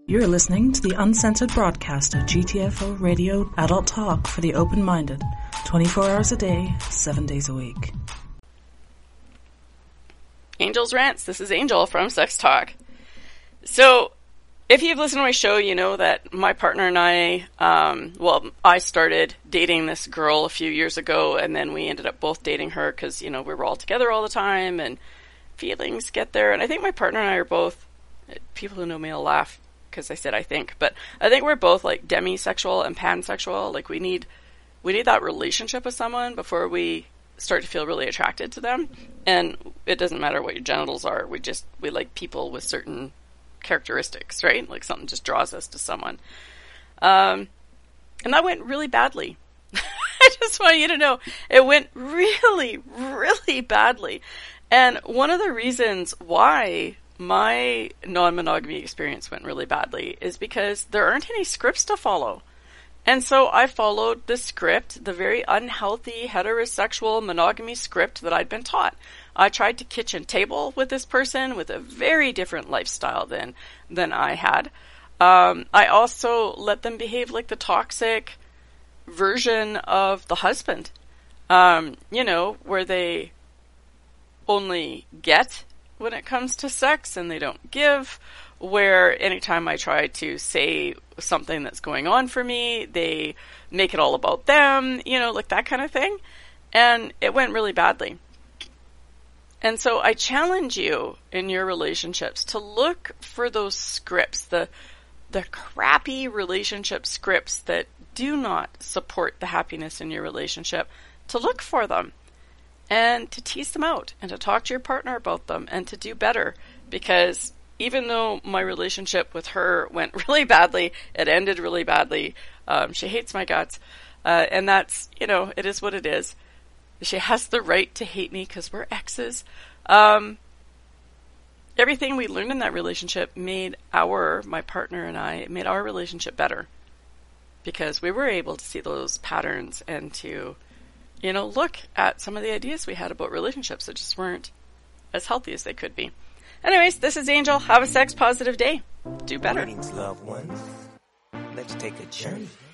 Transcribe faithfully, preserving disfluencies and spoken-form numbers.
You're listening to the uncensored broadcast of G T F O Radio, adult talk for the open-minded, twenty-four hours a day, seven days a week. Angel's Rants. This is Angel from Sex Talk. So, if you've listened to my show, you know that my partner and I, um, well, I started dating this girl a few years ago, and then we ended up both dating her because, you know, we were all together all the time, and feelings get there. And I think my partner and I are both, people who know me will laugh because I said I think, but I think we're both like demisexual and pansexual. Like we need, we need that relationship with someone before we start to feel really attracted to them. And it doesn't matter what your genitals are. We just, we like people with certain characteristics, right? Like something just draws us to someone. Um, and that went really badly. I just want you to know it went really, really badly. And one of the reasons why my non-monogamy experience went really badly is because there aren't any scripts to follow. And so I followed the script, the very unhealthy heterosexual monogamy script that I'd been taught. I tried to kitchen table with this person with a very different lifestyle than, than I had. Um, I also let them behave like the toxic version of the husband. Um, you know, where they only get when it comes to sex and they don't give, where anytime I try to say something that's going on for me, they make it all about them, you know, like that kind of thing. And it went really badly. And so I challenge you in your relationships to look for those scripts, the the crappy relationship scripts that do not support the happiness in your relationship, to look for them. And to tease them out, and to talk to your partner about them, and to do better. Because even though my relationship with her went really badly, it ended really badly, um, she hates my guts, uh, and that's, you know, it is what it is. She has the right to hate me because we're exes. Um, everything we learned in that relationship made our, my partner and I, made our relationship better. Because we were able to see those patterns and to, you know, look at some of the ideas we had about relationships that just weren't as healthy as they could be. Anyways, this is Angel. Have a sex positive day. Do better. Greetings, loved ones. Let's take a journey.